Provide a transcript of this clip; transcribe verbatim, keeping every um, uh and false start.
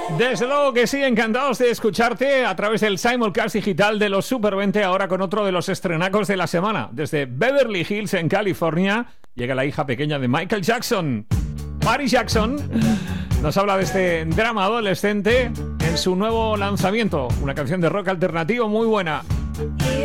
Desde luego que sí, encantados de escucharte a través del Simulcast digital de los Super veinte, ahora con otro de los estrenacos de la semana. Desde Beverly Hills, en California, llega la hija pequeña de Michael Jackson. Paris Jackson nos habla de este drama adolescente en su nuevo lanzamiento, una canción de rock alternativo muy buena.